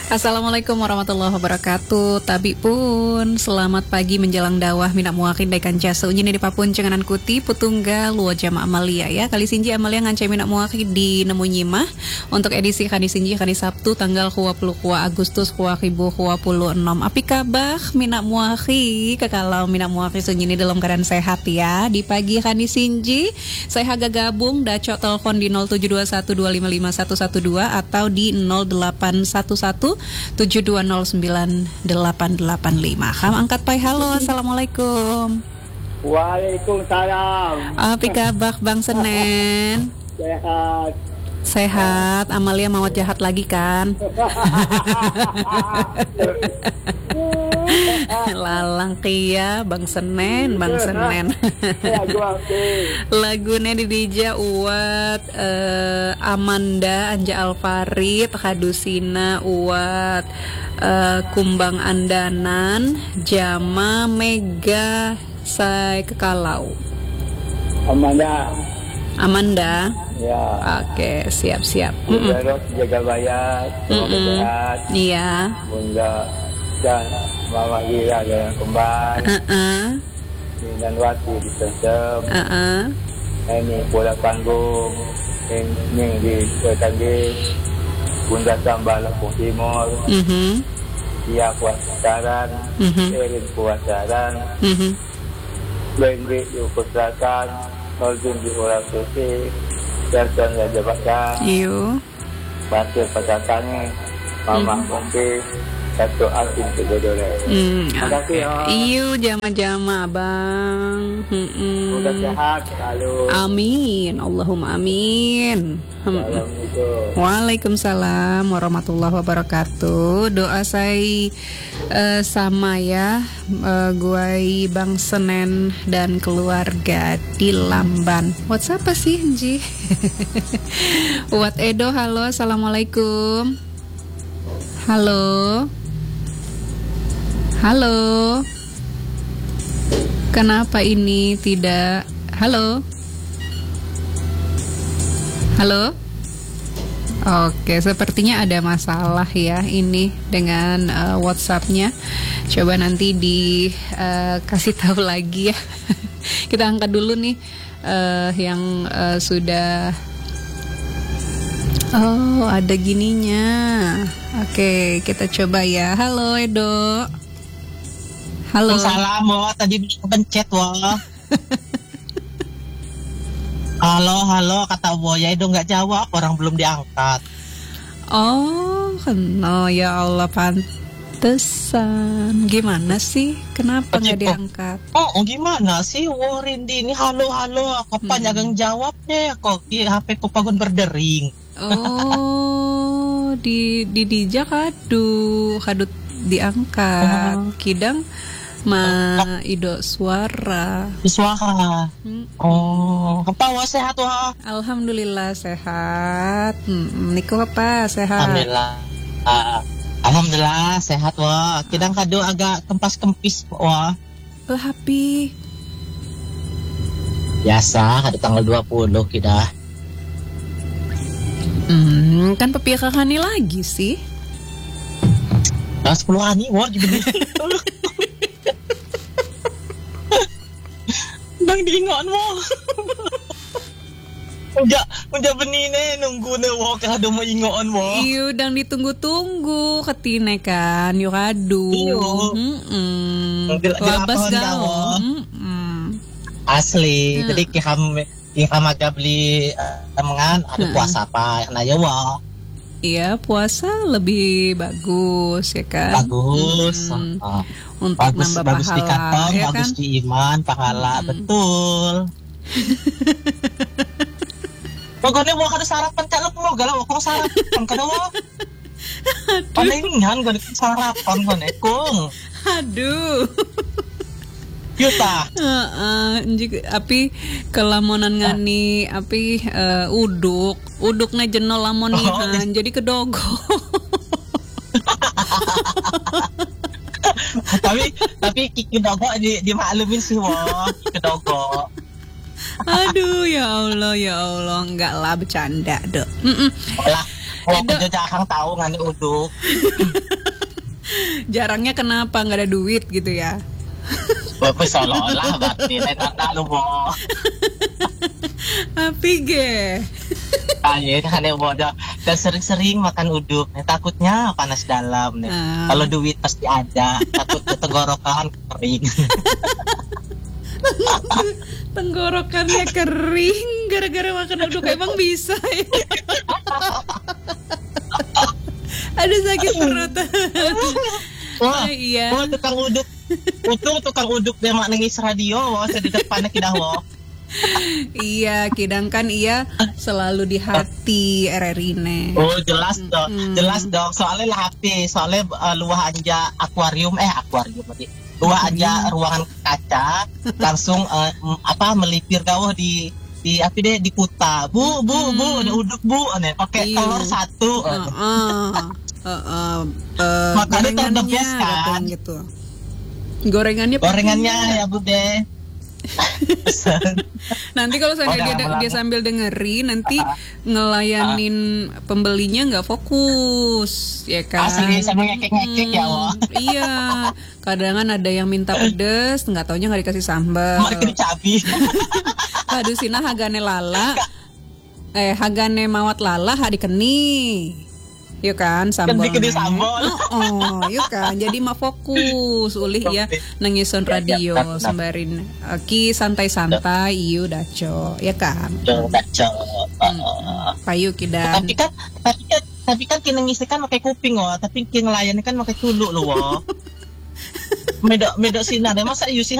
Assalamualaikum warahmatullahi wabarakatuh. Tabi pun selamat pagi menjelang dawah minak muakin daikan jasa unjini di papun cenganan kuti putungga luo jama Amalia ya. Kali sinji Amalia ngancai minak muakin di nemu nyimah untuk edisi kali sinji kali Sabtu tanggal 20 Agustus 2026. Api kabah minak muakin kekalau minak muakin sunjini dalam keadaan sehat ya. Di pagi kali sinji saya agak gabung dacok telepon di 0721255112 atau di 0811 72098885. Kamu angkat pai. Halo, assalamualaikum. Waalaikumsalam. Apa kabar Bang Senen? Sehat. Sehat. Amalia mau jahat lagi kan? Lalang kia Bang Senen, Bang Senen. Lagunya di Dija Uwat, Amanda Anja Alfarid, Kadusina Uwat, Kumbang Andanan, Jama Mega Sai Kekalau. Amanda. Ya. Oke, siap-siap. Jaga bayar, sehat. Iya. Bunda dan Mama Gira dengan kembar. Dan Wati di Sesem. Ini bola panggung. Ini di Tanggi. Bunda Sambal Lampung Timur. Dia Puasaran. Erin Puasaran. Bendi di Selatan. Noljun di Orang Suci. Selatan Raja Bakar. Iyo. Pasir Pasatani. Mama Mungki. Satu Alvin Kedodore. Terima kasih ya. Iyo jama-jama Abang. Semoga sehat selalu. Amin. Allahumma amin. Assalamualaikum. Waalaikumsalam warahmatullahi wabarakatuh. Doa saya sama ya, guai Bang Senen dan keluarga di Lamban. WhatsApp apa sih Nji? Wat Edo, halo, assalamualaikum. Halo. Halo. Kenapa ini tidak? Halo. Halo. Oke, sepertinya ada masalah ya ini dengan WhatsApp-nya. Coba nanti dikasih tahu lagi ya. Kita angkat dulu nih yang sudah. Oh, ada gininya. Oke, kita coba ya. Halo Edo. Halo. Salam, tadi pencet wah. Halo, kata Boya itu nggak jawab, orang belum diangkat. Oh, no, ya Allah, pantesan. Gimana sih? Kenapa nggak diangkat? Oh, gimana sih? Rindi ini halo, kapan jagang jawabnya? Kok HP ku pagun berdering. Oh, di dijak kadut diangkat. Kidang Ido suara. Oh, apa wah sehat wah? Alhamdulillah sehat. Niko apa sehat? Alhamdulillah sehat wah. Kidang kado agak kempas-kempis wah. Happy. Biasa kado tanggal 20 kita. Kan pepikakani lagi sih. 10 ani wah juga. Nang diingat mo. Udah benine nunggu ne wo kado mo ingon mo. Iyo dang ditunggu-tunggu ketine kan yo kado. Labas gawo. Asli. Jadi kami agak beli mengan ada puasa apa nah ya wo. Iya, puasa lebih bagus ya kan? Bagus. Untuk bagus, nambah bagus pahala, di kantong, ya bagus kan? di iman, pahala, betul. Pokoknya mau kada sarapan kalau mau galau kok sarapan kada mau. Palingan gue sarapan gue nekung. Aduh. Yuta. Api kelamonan ngani api uduknya jenol lamonihan jadi kedogo. tapi kedogo dimaklumin sih wah kedogo. Aduh ya Allah enggak lah bercanda dok. Lah Oh, kerja jarang tahu ngani uduk. Jarangnya kenapa? Nggak ada duit gitu ya? Bapak seolah-olah berarti neta lu boh. Api ge. Kayak kan ya bodoh. Dan sering-sering makan uduk. Takutnya panas dalam nih. Kalau duit pasti ada. Takut tenggorokan kering. Tenggorokannya kering gara-gara makan uduk. Emang bisa ya? Ada sakit perut. Wah, iya. wah tukang uduk. Tukang uduk dia mak nangis radio. Wah, saya di depannya kidah wah. Iya, kidang kan iya selalu di hati RRI ne. Oh, jelas dong. Soalnya lah HP, soalnya luah anja akuarium berarti. Luah anja ruangan kaca, langsung melipir gawah di apa deh di kuta. Bu, ada uduk bu, pakai telur satu. Makanya terdebes kan gitu. Gorengannya ya bu deh. Nanti kalau dia sambil dengerin, nanti ngelayanin pembelinya nggak fokus, ya kan? Asli sambil ngekek-ngekek ya wah. Iya, kadang ada yang minta pedes, nggak taunya nggak dikasih sambal. Mari cabai. Aduh sina hagane mawat lala dikeni. Yuk kan sambal. Yuk kan jadi mah fokus ulih ya nangison radio sembarin ki santai-santai iu daco ya kan. Daco. Payu kidan. Tapi kan kena ngisi kan pakai kuping tapi kena ngelayan kan pakai culuk loh. Medok sinar masa yusi